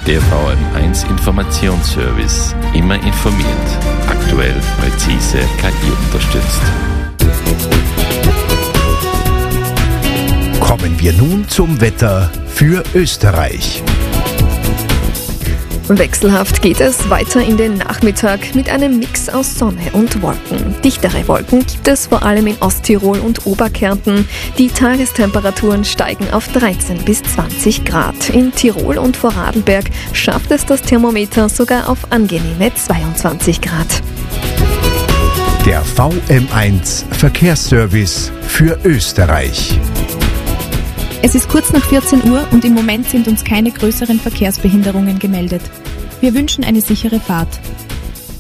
Der VM1 Informationsservice. Immer informiert. Aktuell, präzise, KI unterstützt. Kommen wir nun zum Wetter für Österreich. Wechselhaft geht es weiter in den Nachmittag mit einem Mix aus Sonne und Wolken. Dichtere Wolken gibt es vor allem in Osttirol und Oberkärnten. Die Tagestemperaturen steigen auf 13 bis 20 Grad. In Tirol und Vorarlberg schafft es das Thermometer sogar auf angenehme 22 Grad. Der VM1 Verkehrsservice für Österreich. Es ist kurz nach 14 Uhr und im Moment sind uns keine größeren Verkehrsbehinderungen gemeldet. Wir wünschen eine sichere Fahrt.